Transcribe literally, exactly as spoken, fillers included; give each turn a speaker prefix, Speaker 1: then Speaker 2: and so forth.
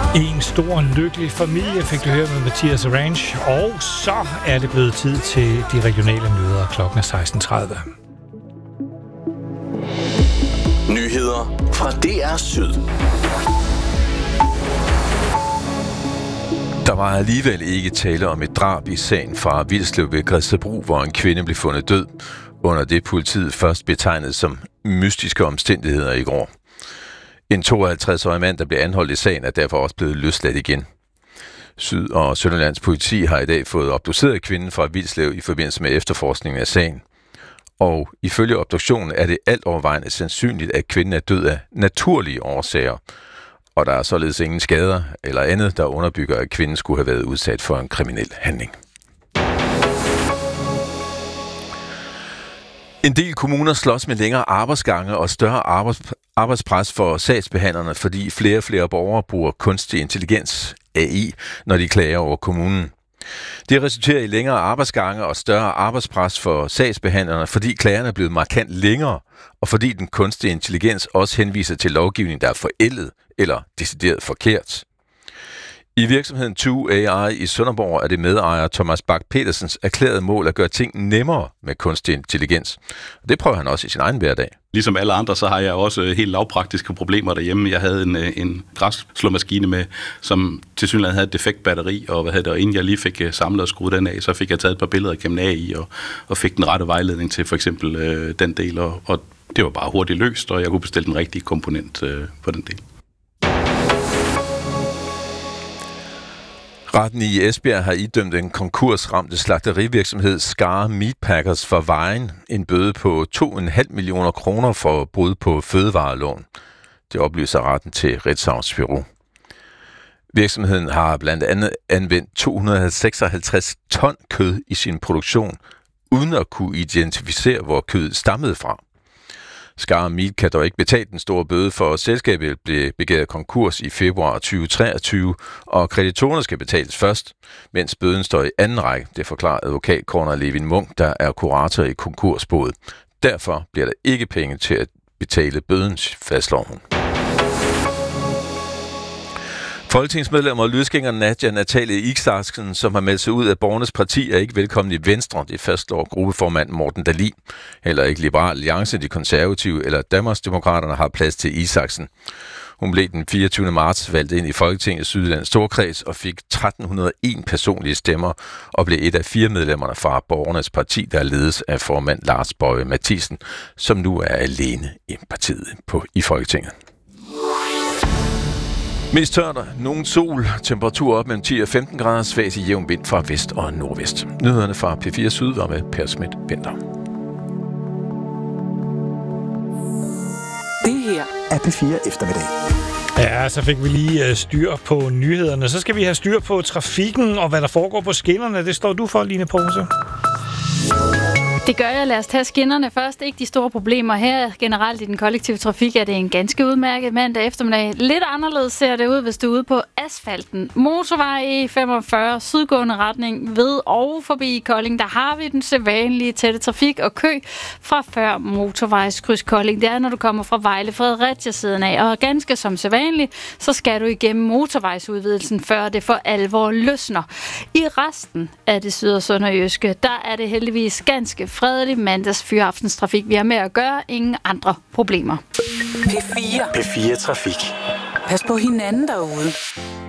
Speaker 1: En stor lykkelig familie fik du høre med Mathias Arrange, og så er det blevet tid til de regionale nyheder. Klokken er seksten tredive.
Speaker 2: Nyheder fra D R Syd.
Speaker 3: Der var alligevel ikke tale om et drab i sagen fra Vilslev ved Græsted, hvor en kvinde blev fundet død, under det politiet først betegnede som mystiske omstændigheder i går. En tooghalvtreds-årig mand, der blev anholdt i sagen, er derfor også blevet løsladt igen. Syd- og Sønderlands politi har i dag fået obduceret kvinden fra Vilslev i forbindelse med efterforskningen af sagen. Og ifølge obduktionen er det alt overvejende sandsynligt, at kvinden er død af naturlige årsager. Og der er således ingen skader eller andet, der underbygger, at kvinden skulle have været udsat for en kriminel handling. En del kommuner slås med længere arbejdsgange og større arbejds- arbejdspres for sagsbehandlerne, fordi flere og flere borgere bruger kunstig intelligens, A I, når de klager over kommunen. Det resulterer i længere arbejdsgange og større arbejdspres for sagsbehandlerne, fordi klagerne er blevet markant længere, og fordi den kunstige intelligens også henviser til lovgivning, der er forældet eller decideret forkert. I virksomheden to A I i Sønderborg er det medejer Thomas Bak-Petersens erklærede mål at gøre ting nemmere med kunstig intelligens. Det prøver han også i sin egen hverdag.
Speaker 4: Ligesom alle andre, så har jeg også helt lavpraktiske problemer derhjemme. Jeg havde en, en græsslåmaskine med, som tilsyneladende havde et defekt batteri, og, hvad det, og inden jeg lige fik samlet og skruet den af, så fik jeg taget et par billeder gennem A I og, og fik den rette vejledning til for eksempel øh, den del, og, og det var bare hurtigt løst, og jeg kunne bestille den rigtige komponent øh, på den del.
Speaker 3: Retten i Esbjerg har idømt en konkursramte slagterivirksomhed Skare Meatpackers for Vejen en bøde på to komma fem millioner kroner for brud på fødevareloven. Det oplyser retten til Ritzaus Bureau. Virksomheden har blandt andet anvendt to hundrede og seksoghalvtreds ton kød i sin produktion, uden at kunne identificere, hvor kødet stammede fra. Skare Meat kan dog ikke betale den store bøde, for selskabet blev begæret konkurs i februar tyve treogtyve, og kreditorerne skal betales først, mens bøden står i anden række, det forklarer advokat Corner Levin Munk, der er kurator i konkursboet. Derfor bliver der ikke penge til at betale bøden, fastslår hun. Folketingsmedlemmer og løsgænger Nadia Natalie Isaksen, som har meldt sig ud af Borgernes Parti, er ikke velkommen i Venstre. Det fastslår gruppeformand Morten Dahlin. Heller ikke Liberal Alliance, De Konservative eller Danmarksdemokraterne har plads til Isaksen. Hun blev den fireogtyvende marts valgt ind i Folketingets Sydjyllands Storkreds og fik tretten hundrede og en personlige stemmer og blev et af fire medlemmerne fra Borgernes Parti, der ledes af formand Lars Boje Mathiesen, som nu er alene i partiet på, i Folketinget. Mest tørt, nogen sol, temperatur op mellem ti og femten grader, svag til jævn vind fra vest og nordvest. Nyhederne fra P fire Syd var med Per Schmidt Vinter.
Speaker 5: Det her er P fire Eftermiddag.
Speaker 1: Ja, så fik vi lige styr på nyhederne. Så skal vi have styr på trafikken og hvad der foregår på skinnerne. Det står du for, Line Pose.
Speaker 6: Det gør jeg. Lad os tage skinnerne først. Ikke de store problemer her. Generelt i den kollektive trafik er det en ganske udmærket mandag eftermiddag. Lidt anderledes ser det ud, hvis du er ude på asfalten. Motorvej E femogfyrre, sydgående retning ved og forbi Kolding. Der har vi den sædvanlige tætte trafik og kø fra før motorvejskryds Kolding. Det er, når du kommer fra Vejle Fredericia siden af. Og ganske som sædvanligt, så skal du igennem motorvejsudvidelsen, før det for alvor løsner. I resten af det syd- og sønderjyske, der er det heldigvis ganske fredelig mandags fyraftenstrafik. Vi har med at gøre ingen andre problemer.
Speaker 5: P fire.
Speaker 2: P fire Trafik.
Speaker 5: Pas på hinanden derude.